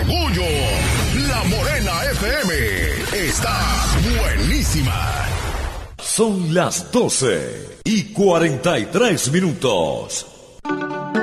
orgullo. La Morena FM está buenísima. Son las 12:43.